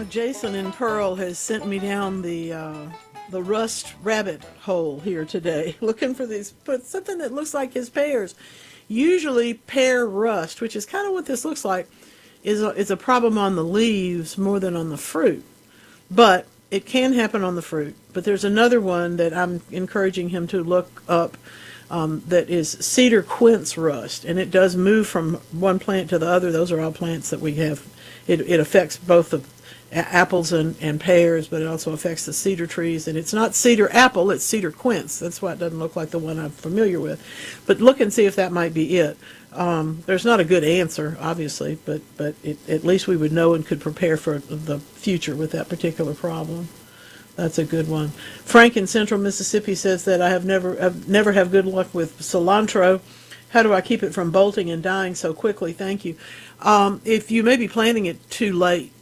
Jason in Pearl has sent me down the rust rabbit hole here today, looking for these, but something that looks like his pears. Usually, pear rust, which is kind of what this looks like, is a problem on the leaves more than on the fruit. But it can happen on the fruit. But there's another one that I'm encouraging him to look up that is cedar quince rust, and it does move from one plant to the other. Those are all plants that we have. It affects both the apples and pears, but it also affects the cedar trees. And it's not cedar apple, it's cedar quince. That's why it doesn't look like the one I'm familiar with. But look and see if that might be it. There's not a good answer, obviously, but at least we would know and could prepare for the future with that particular problem. That's a good one. Frank in Central Mississippi says that I've never have good luck with cilantro. How do I keep it from bolting and dying so quickly? Thank you. If you may be planting it too late,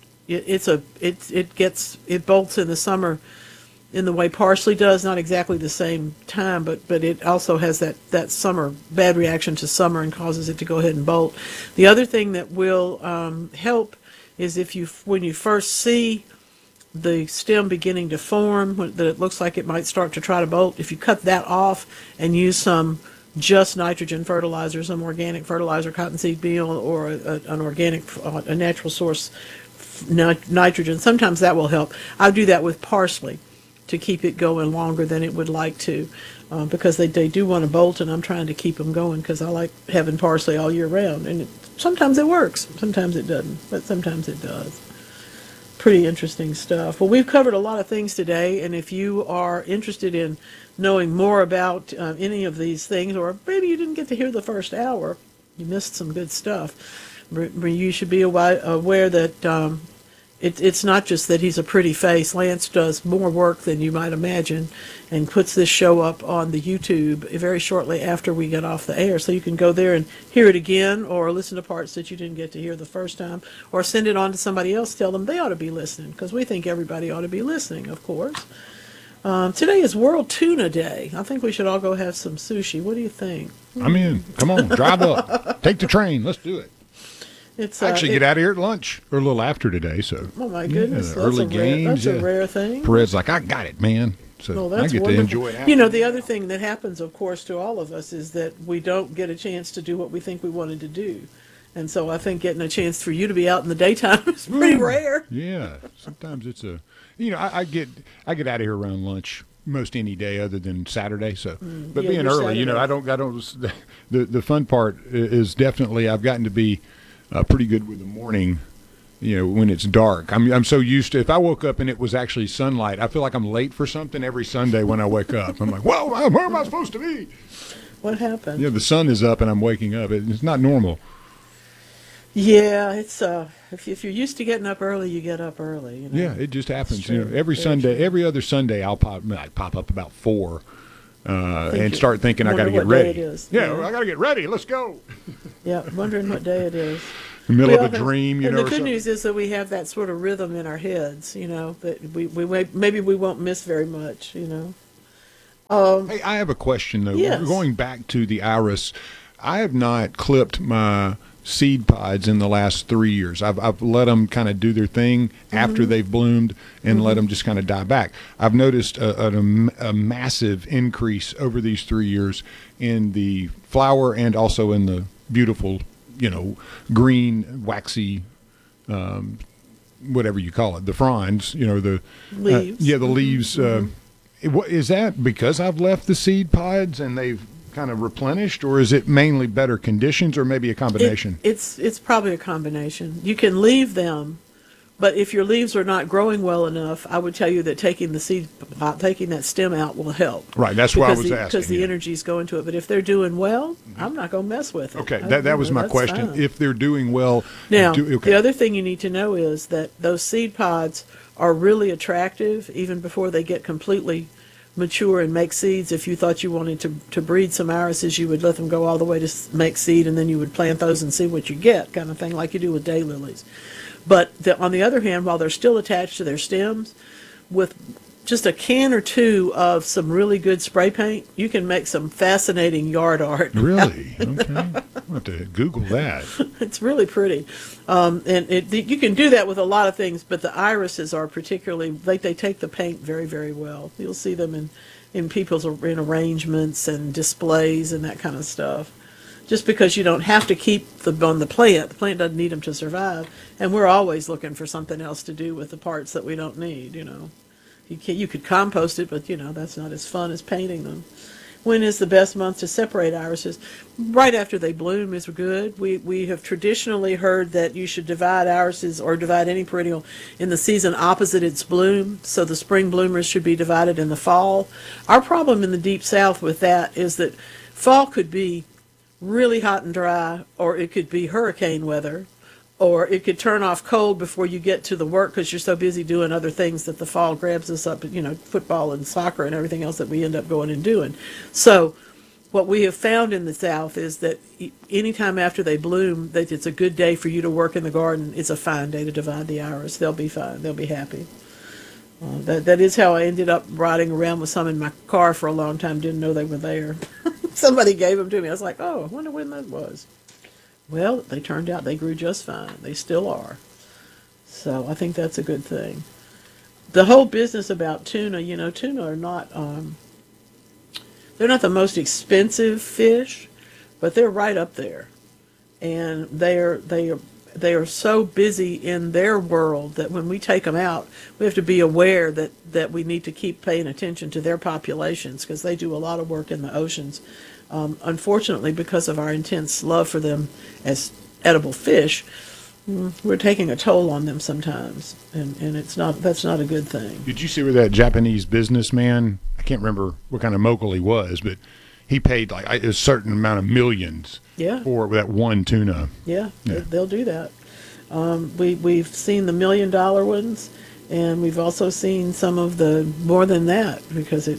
it bolts in the summer in the way parsley does, not exactly the same time, but it also has that summer bad reaction to summer and causes it to go ahead and bolt. The other thing that will help is when you first see the stem beginning to form, that it looks like it might start to try to bolt, if you cut that off and use some just nitrogen fertilizer, some organic fertilizer, cottonseed meal, or an organic, a natural source nitrogen, sometimes that will help. I do that with parsley to keep it going longer than it would like to, because they do want to bolt, and I'm trying to keep them going because I like having parsley all year round. And sometimes it works, sometimes it doesn't, but sometimes it does. Pretty interesting stuff. Well, we've covered a lot of things today, and if you are interested in knowing more about any of these things, or maybe you didn't get to hear the first hour, you missed some good stuff, you should be aware that it's not just that he's a pretty face. Lance does more work than you might imagine and puts this show up on the YouTube very shortly after we get off the air. So you can go there and hear it again, or listen to parts that you didn't get to hear the first time, or send it on to somebody else. Tell them they ought to be listening, because we think everybody ought to be listening, of course. Today is World Tuna Day. I think we should all go have some sushi. What do you think? I'm in. Come on, drive up. Take the train. Let's do it. I actually get out of here at lunch, or a little after today. So, oh my goodness, yeah, early games. That's a rare thing. Perez's like, I got it, man. So I get wonderful to enjoy it. You know, the other thing that happens, of course, to all of us is that we don't get a chance to do what we think we wanted to do. And so I think getting a chance for you to be out in the daytime is pretty rare. Yeah, sometimes it's I get out of here around lunch most any day other than Saturday. So, but being early, Saturday. I don't. The fun part is definitely I've gotten to be pretty good with the morning. When it's dark, I'm so used to. If I woke up and it was actually sunlight, I feel like I'm late for something every Sunday when I wake up. I'm like, well, where am I supposed to be? What happened? The sun is up and I'm waking up. It's not normal. Yeah, it's if you're used to getting up early, you get up early. Yeah, it just happens. Every Sunday, every other Sunday, I'll pop up about 4 and start thinking I got to get ready. Yeah, I got to get ready. Let's go. Yeah, wondering what day it is. The middle of a dream, And the good news is that we have that sort of rhythm in our heads, that maybe we won't miss very much, Hey, I have a question though. Yes. Going back to the iris, I have not clipped my seed pods in the last 3 years. I've let them kind of do their thing after they've bloomed and let them just kind of die back. I've noticed a massive increase over these 3 years in the flower and also in the beautiful, green, waxy, whatever you call it, the fronds, the leaves. The leaves. Is that because I've left the seed pods and they've kind of replenished, or is it mainly better conditions, or maybe a combination? It's probably a combination. You can leave them, but if your leaves are not growing well enough, I would tell you that taking that stem out will help. Right, that's why I was asking. Because the energy's going to it. But if they're doing well, I'm not going to mess with it. Okay, that was my question. Fine. If they're doing well. Now, the other thing you need to know is that those seed pods are really attractive even before they get completely mature and make seeds. If you thought you wanted to breed some irises, you would let them go all the way to make seed, and then you would plant those and see what you get, kind of thing, like you do with daylilies. But on the other hand, while they're still attached to their stems, with just a can or two of some really good spray paint, you can make some fascinating yard art. Really? Okay. I'll have to Google that. It's really pretty. You can do that with a lot of things, but the irises are particularly, they take the paint very, very well. You'll see them in people's in arrangements and displays and that kind of stuff. Just because you don't have to keep them on the plant doesn't need them to survive, and we're always looking for something else to do with the parts that we don't need. You could compost it, but that's not as fun as painting them. When is the best month to separate irises? Right after they bloom is good. We have traditionally heard that you should divide irises or divide any perennial in the season opposite its bloom. So the spring bloomers should be divided in the fall. Our problem in the Deep South with that is that fall could be really hot and dry, or it could be hurricane weather, or it could turn off cold before you get to the work because you're so busy doing other things that the fall grabs us up, football and soccer and everything else that we end up going and doing. So what we have found in the South is that anytime after they bloom, that it's a good day for you to work in the garden. It's a fine day to divide the iris. They'll be fine. They'll be happy. That is how I ended up riding around with some in my car for a long time. Didn't know they were there. Somebody gave them to me. I was like, oh, I wonder when that was. Well, they turned out they grew just fine. They still are. So I think that's a good thing. The whole business about tuna, tuna are not, they're not the most expensive fish, but they're right up there. And they are so busy in their world that when we take them out, we have to be aware that we need to keep paying attention to their populations because they do a lot of work in the oceans. Unfortunately, because of our intense love for them as edible fish, we're taking a toll on them sometimes, and that's not a good thing. Did you see where that Japanese businessman, I can't remember what kind of mogul he was, but he paid like a certain amount of millions for that one tuna. Yeah. They'll do that. We've seen the $1 million ones, and we've also seen some of the more than that because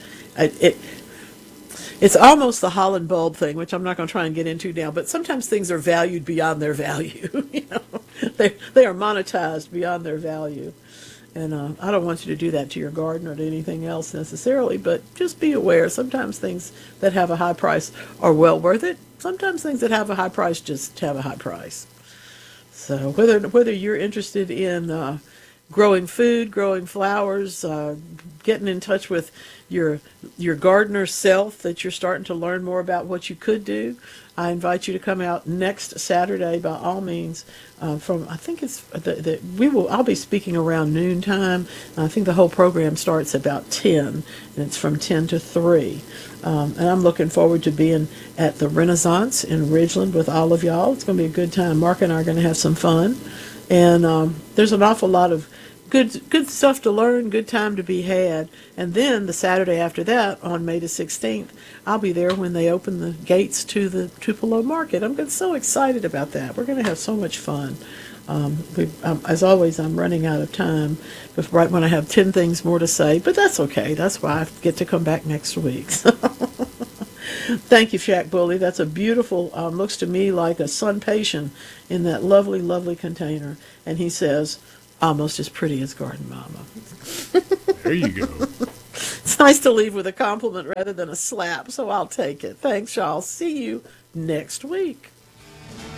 it's almost the Holland bulb thing, which I'm not going to try and get into now, but sometimes things are valued beyond their value. They are monetized beyond their value. And I don't want you to do that to your garden or to anything else necessarily, but just be aware. Sometimes things that have a high price are well worth it. Sometimes things that have a high price just have a high price. So whether you're interested in growing food, growing flowers, getting in touch with your gardener self, that you're starting to learn more about what you could do, I invite you to come out next Saturday by all means. I think it's I'll be speaking around noontime. I think the whole program starts about 10, and it's from 10 to 3. And I'm looking forward to being at the Renaissance in Ridgeland with all of y'all. It's going to be a good time. Mark and I are going to have some fun, and there's an awful lot of good stuff to learn, good time to be had. And then the Saturday after that, on May the 16th, I'll be there when they open the gates to the Tupelo Market. I'm so excited about that. We're going to have so much fun. As always, I'm running out of time right when I have 10 things more to say, but that's okay. That's why I get to come back next week. Thank you, Shaq Bully. That's a beautiful, looks to me like a sun patient in that lovely, lovely container. And he says, almost as pretty as Garden Mama. There you go. It's nice to leave with a compliment rather than a slap, so I'll take it. Thanks, y'all. See you next week.